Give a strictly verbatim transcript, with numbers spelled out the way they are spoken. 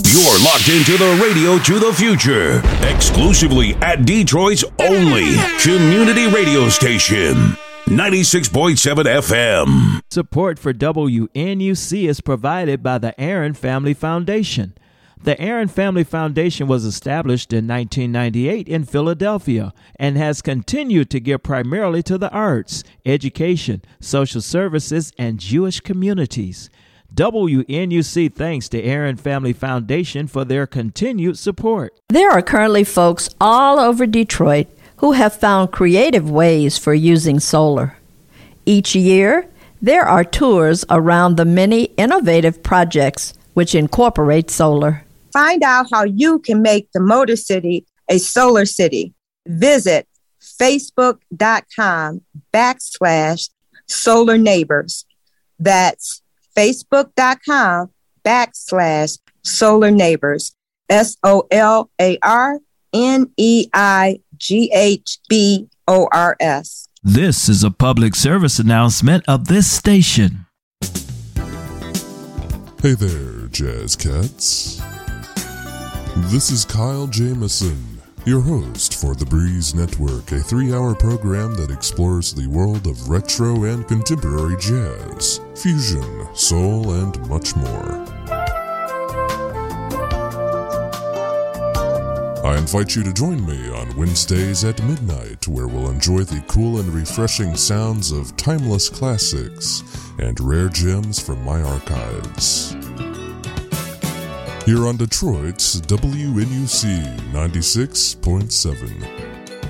You're locked into the radio to the future, exclusively at Detroit's only community radio station, ninety-six point seven F M. Support for W N U C is provided by the Aaron Family Foundation. The Aaron Family Foundation was established in nineteen ninety-eight in Philadelphia and has continued to give primarily to the arts, education, social services, and Jewish communities. W N U C thanks the Aaron Family Foundation for their continued support. There are currently folks all over Detroit who have found creative ways for using solar. Each year, there are tours around the many innovative projects which incorporate solar. Find out how you can make the Motor City a solar city. Visit facebook.com backslash solar neighbors. That's facebook.com backslash solar neighbors. S O L A R N E I G H B O R S. This is a public service announcement of this station. Hey there, Jazz Cats. This is Kyle Jameson, your host for The Breeze Network, a three-hour program that explores the world of retro and contemporary jazz, fusion, soul, and much more. I invite you to join me on Wednesdays at midnight, where we'll enjoy the cool and refreshing sounds of timeless classics and rare gems from my archives. Here on Detroit's W N U C ninety-six point seven.